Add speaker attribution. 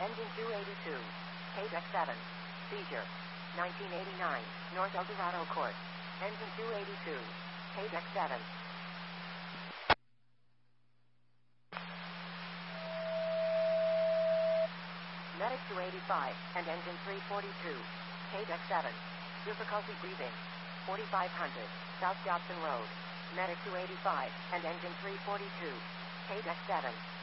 Speaker 1: Engine 282. KDEX 7. Seizure. 1989. North El Dorado Court. Engine 282. KDEX 7. Medic 285 and Engine 342. KDEX 7. Difficulty breathing. 4500. South Jobson Road. Medic 285 and Engine 342. KDEX 7.